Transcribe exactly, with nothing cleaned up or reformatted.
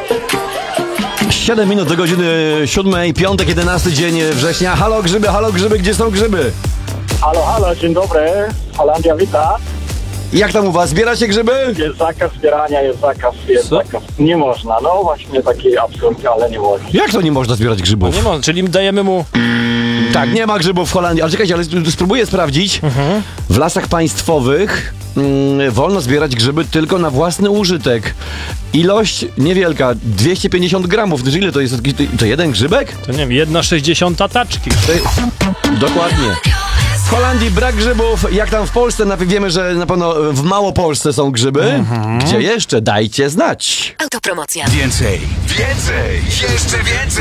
siedem minut do godziny siódmej, piątek, jedenasty dzień września. Halo grzyby, halo grzyby, gdzie są grzyby? Halo, halo, dzień dobry. Holandia wita. Jak tam u was? Zbieracie grzyby? Jest zakaz zbierania, jest zakaz, jest Co? zakaz. Nie można, no właśnie taki absurd, ale nie można. Jak to nie można zbierać grzybów? Nie ma, czyli dajemy mu... Tak, nie ma grzybów w Holandii. Ale czekajcie, ale sp- spróbuję sprawdzić. Mhm. W lasach państwowych mm, wolno zbierać grzyby tylko na własny użytek. Ilość niewielka, dwieście pięćdziesiąt gramów. To ile to jest? To jeden grzybek? To nie wiem, jedna sześćdziesiąta taczki. To jest... Dokładnie. W Holandii brak grzybów, jak tam w Polsce, na- wiemy, że na pewno w Małopolsce są grzyby. Mhm. Gdzie jeszcze? Dajcie znać. Autopromocja. Więcej, więcej, jeszcze więcej.